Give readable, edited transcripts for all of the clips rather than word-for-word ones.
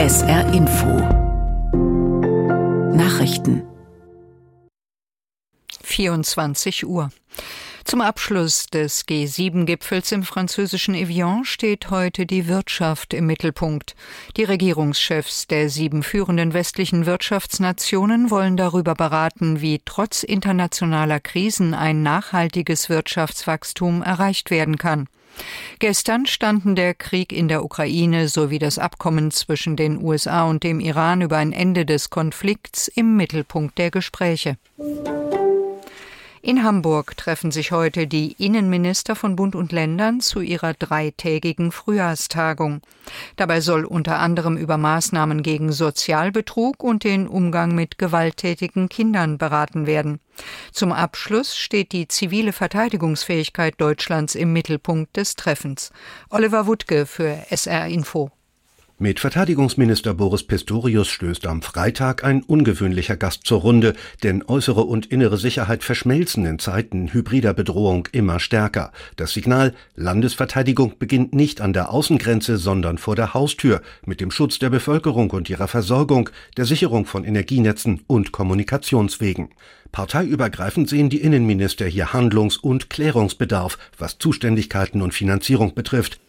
SR Info Nachrichten 24 Uhr. Zum Abschluss des G7-Gipfels im französischen Evian steht heute die Wirtschaft im Mittelpunkt. Die Regierungschefs der 7 führenden westlichen Wirtschaftsnationen wollen darüber beraten, wie trotz internationaler Krisen ein nachhaltiges Wirtschaftswachstum erreicht werden kann. Gestern standen der Krieg in der Ukraine sowie das Abkommen zwischen den USA und dem Iran über ein Ende des Konflikts im Mittelpunkt der Gespräche. In Hamburg treffen sich heute die Innenminister von Bund und Ländern zu ihrer 3-tägigen Frühjahrstagung. Dabei soll unter anderem über Maßnahmen gegen Sozialbetrug und den Umgang mit gewalttätigen Kindern beraten werden. Zum Abschluss steht die zivile Verteidigungsfähigkeit Deutschlands im Mittelpunkt des Treffens. Oliver Wuttke für SR Info. Mit Verteidigungsminister Boris Pistorius stößt am Freitag ein ungewöhnlicher Gast zur Runde, denn äußere und innere Sicherheit verschmelzen in Zeiten hybrider Bedrohung immer stärker. Das Signal: Landesverteidigung beginnt nicht an der Außengrenze, sondern vor der Haustür, mit dem Schutz der Bevölkerung und ihrer Versorgung, der Sicherung von Energienetzen und Kommunikationswegen. Parteiübergreifend sehen die Innenminister hier Handlungs- und Klärungsbedarf, was Zuständigkeiten und Finanzierung betrifft.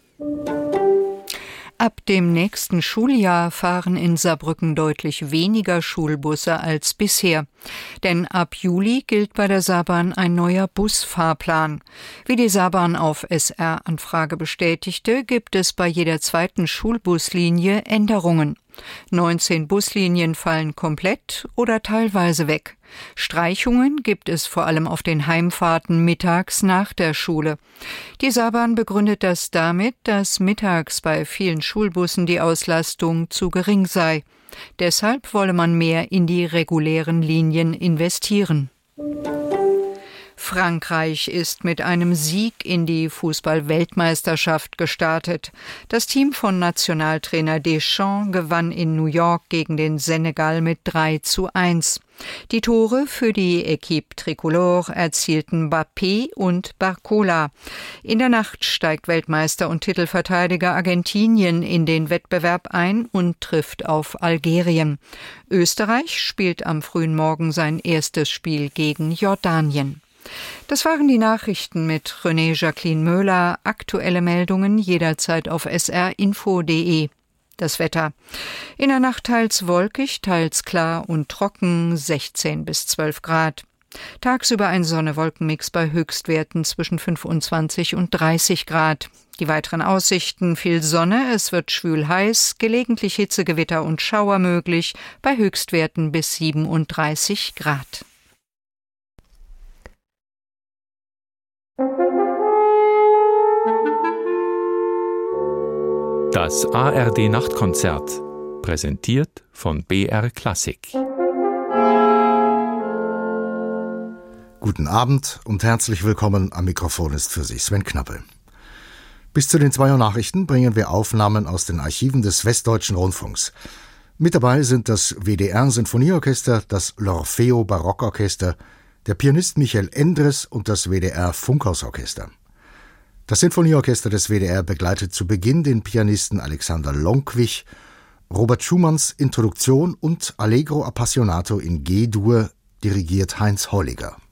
Ab dem nächsten Schuljahr fahren in Saarbrücken deutlich weniger Schulbusse als bisher. Denn ab Juli gilt bei der Saarbahn ein neuer Busfahrplan. Wie die Saarbahn auf SR-Anfrage bestätigte, gibt es bei jeder zweiten Schulbuslinie Änderungen. 19 Buslinien fallen komplett oder teilweise weg. Streichungen gibt es vor allem auf den Heimfahrten mittags nach der Schule. Die Saarbahn begründet das damit, dass mittags bei vielen Schulbussen die Auslastung zu gering sei. Deshalb wolle man mehr in die regulären Linien investieren. Frankreich ist mit einem Sieg in die Fußball-Weltmeisterschaft gestartet. Das Team von Nationaltrainer Deschamps gewann in New York gegen den Senegal mit 3:1. Die Tore für die Équipe Tricolore erzielten Mbappé und Barcola. In der Nacht steigt Weltmeister und Titelverteidiger Argentinien in den Wettbewerb ein und trifft auf Algerien. Österreich spielt am frühen Morgen sein erstes Spiel gegen Jordanien. Das waren die Nachrichten mit René Jacqueline Möhler. Aktuelle Meldungen jederzeit auf srinfo.de. Das Wetter. In der Nacht teils wolkig, teils klar und trocken, 16 bis 12 Grad. Tagsüber ein Sonne-Wolken-Mix bei Höchstwerten zwischen 25 und 30 Grad. Die weiteren Aussichten: viel Sonne, es wird schwül heiß, gelegentlich Hitzegewitter und Schauer möglich, bei Höchstwerten bis 37 Grad. Das ARD-Nachtkonzert, präsentiert von BR Klassik. Guten Abend und herzlich willkommen. Am Mikrofon ist für Sie Sven Knappe. Bis zu den 2 Uhr Nachrichten bringen wir Aufnahmen aus den Archiven des Westdeutschen Rundfunks. Mit dabei sind das WDR-Sinfonieorchester, das L'Orfeo Barockorchester, der Pianist Michael Endres und das WDR-Funkhausorchester. Das Sinfonieorchester des WDR begleitet zu Beginn den Pianisten Alexander Lonkwich. Robert Schumanns Introduktion und Allegro Appassionato in G-Dur dirigiert Heinz Holliger.